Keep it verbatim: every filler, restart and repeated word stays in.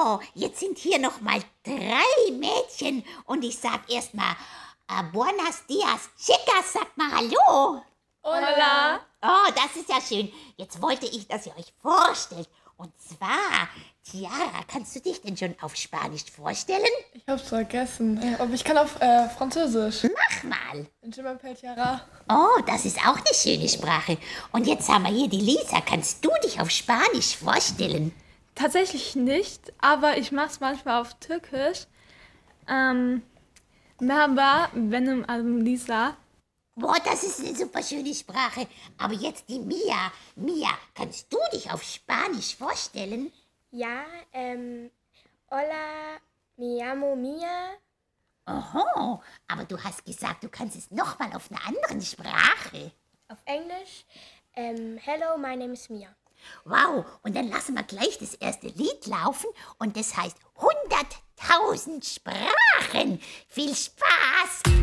So, jetzt sind hier noch mal drei Mädchen und ich sag erstmal äh, Buenos dias, chicas, sagt mal Hallo. Hola. Oh, das ist ja schön. Jetzt wollte ich, dass ihr euch vorstellt. Und zwar, Tiara, kannst du dich denn schon auf Spanisch vorstellen? Ich hab's vergessen. Aber ich kann auf äh, Französisch. Mach mal. Je m'appelle Tiara. Oh, das ist auch eine schöne Sprache. Und jetzt haben wir hier die Lisa. Kannst du dich auf Spanisch vorstellen? Tatsächlich nicht, aber ich mach's manchmal auf Türkisch. Ähm, Merhaba, benim adım Lisa. Boah, das ist eine super schöne Sprache. Aber jetzt die Mia. Mia, kannst du dich auf Spanisch vorstellen? Ja, ähm, hola, me llamo Mia. Oho, aber du hast gesagt, du kannst es nochmal auf einer anderen Sprache. Auf Englisch, ähm, hello, my name is Mia. Wow, und dann lassen wir gleich das erste Lied laufen und das heißt hunderttausend Sprachen. Viel Spaß!